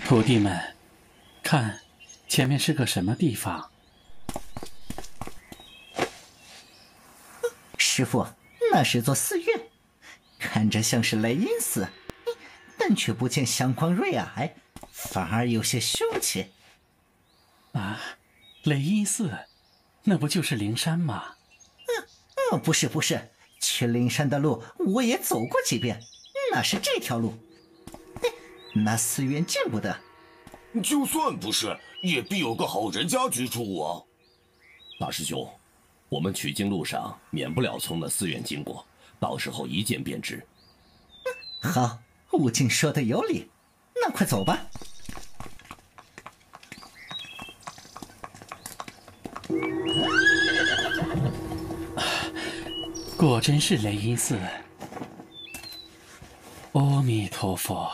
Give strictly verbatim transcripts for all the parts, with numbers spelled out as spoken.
徒弟们，看，前面是个什么地方？ 师傅，那是座寺院，看着像是雷音寺，但却不见香光瑞霭，反而有些凶气。 啊，雷音寺，那不就是灵山吗？ 嗯嗯，不是不是，去灵山的路我也走过几遍，那是这条路。那寺院见不得。 就算不是，也必有个好人家居住啊。 大师兄，我们取经路上免不了从那寺院经过，到时候一见便知。 好，悟净说的有理，那快走吧。 果真是雷音寺。阿弥陀佛。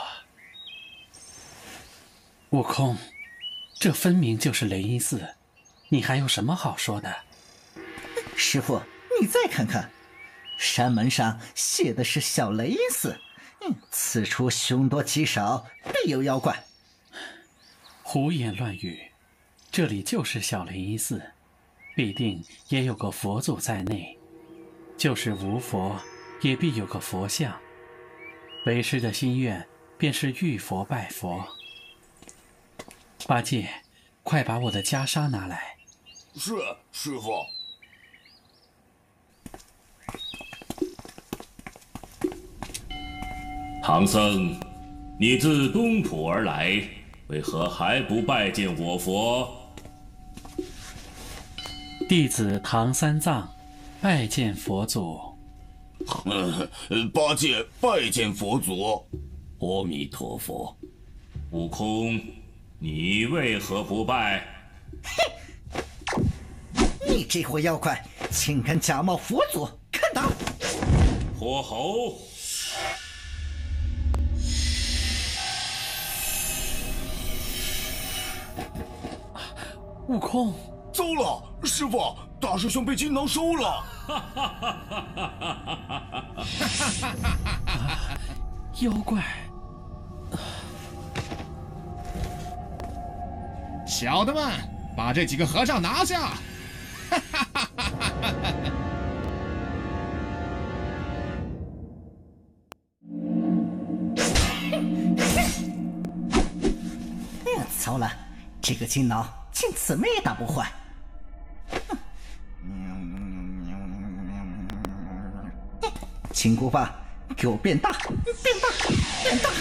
悟空，这分明就是雷音寺，你还有什么好说的？ 师傅，你再看看，山门上写的是小雷音寺，嗯，此处凶多吉少，必有妖怪。 胡言乱语，这里就是小雷音寺，必定也有个佛祖在内，就是无佛，也必有个佛像。为师的心愿便是遇佛拜佛。八戒，快把我的袈裟拿来。 是，师傅。 唐僧，你自东土而来，为何还不拜见我佛？ 弟子唐三藏，拜见佛祖。 嗯，八戒拜见佛祖。 阿弥陀佛。悟空，你为何不拜？ 嘿，你这伙妖怪，竟敢假冒佛祖，看打！ 火猴。 悟空， 糟了，师傅，大师兄被金囊收了。 啊，妖怪！ 小的们，把这几个和尚拿下！ 糟了，这个金挠竟怎么也打不坏。金箍棒，给我变大，变大，变大！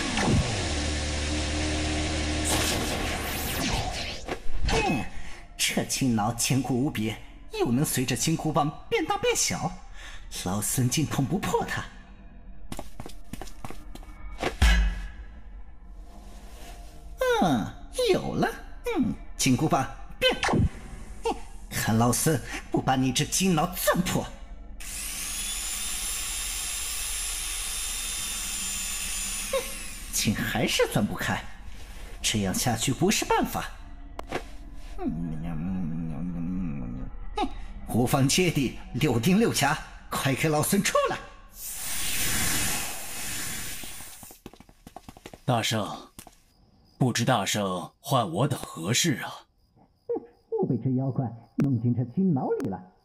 嗯，这金挠坚固无比，又能随着金箍棒变大变小，老孙竟捅不破它。嗯，有了。嗯，金箍棒变！嗯，看老孙不把你这金挠钻破！哼，竟还是钻不开，这样下去不是办法。嗯，无方揭谛，六丁六甲，快给老孙出来！ 大圣，不知大圣唤我等何事啊？ 我被这妖怪弄进这金牢里了。